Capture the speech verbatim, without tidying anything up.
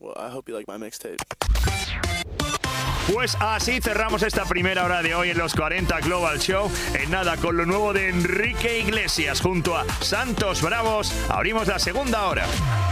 Well, I hope you like my mixtape. Pues así cerramos esta primera hora de hoy en los cuarenta Global Show. En nada, con lo nuevo de Enrique Iglesias junto a Santos Bravos, abrimos la segunda hora.